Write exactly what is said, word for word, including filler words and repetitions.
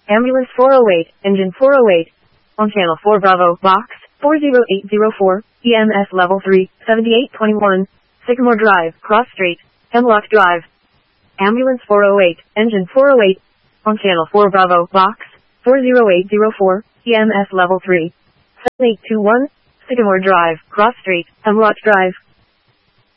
Ambulance four oh eight, engine four oh eight. On channel four Bravo, box four zero eight zero four, E M S level three, seventy-eight twenty-one, Sycamore Drive, Cross Street, Hemlock Drive. Ambulance four oh eight, engine four oh eight. On channel four Bravo, box four zero eight zero four, E M S level three, seven eight two one, Sycamore Drive, Cross Street, Hemlock Drive.